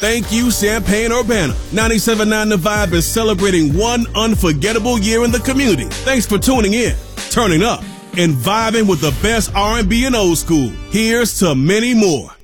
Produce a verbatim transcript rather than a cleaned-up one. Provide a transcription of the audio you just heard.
Thank you, Champaign-Urbana. ninety-seven point nine The Vibe is celebrating one unforgettable year in the community. Thanks for tuning in, turning up, and vibing with the best R and B and old school. Here's to many more.